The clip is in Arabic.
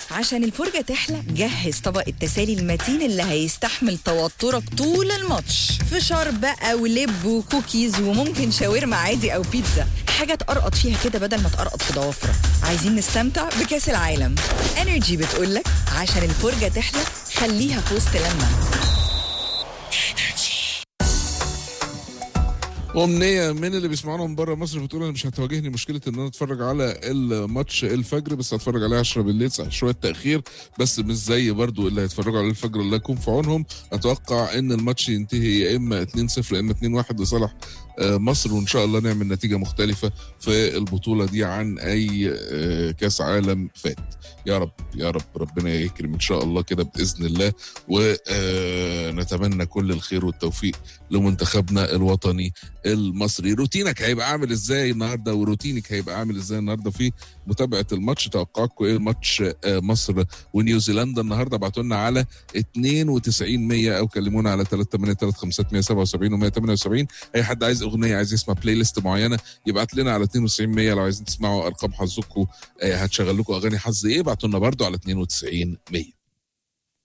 عشان الفرجة تحلى جهز طبق التسالي المتين اللي هيستحمل توترك طول الماتش. فشار بقى ولب وكوكيز وممكن شاورما عادي أو بيتزا، حاجة تقرقط فيها كده بدل ما تقرقط في ضوافرك. عايزين نستمتع بكأس العالم. انرجي بتقولك عشان الفرجة تحلى خليها في وسط لما. أمنية من اللي بيسمعونا من بره مصر بتقول أنا مش هتواجهني مشكلة إن أنا أتفرج على الماتش الفجر، بس هتفرج عليه 10 بالليل، شوية تأخير بس مش زي برضو اللي هيتفرجوا على الفجر الله يكون في عونهم. أتوقع إن الماتش ينتهي يا إما 2-0 يا إما 2-1 لصالح مصر، وإن شاء الله نعمل نتيجة مختلفة في البطولة دي عن أي كاس عالم فات. يا رب يا رب ربنا يكرم إن شاء الله كده بإذن الله، ونتمنى كل الخير والتوفيق لمنتخبنا الوطني المصري. روتينك هيبقى عامل ازاي النهارده وروتينك هيبقى عامل ازاي النهارده في متابعه الماتش؟ توقعاتكم ايه ماتش مصر ونيوزيلندا النهارده؟ ابعتوا لنا على 92 او كلمونا على 383 و178. اي حد عايز اغنيه، عايز يسمع بلاي ليست معينه، يبعت لنا على 92. لو عايزين تسمعوا ارقام حظكم هتشغل لكم اغاني حظ ايه، ابعتوا لنا برده على 92.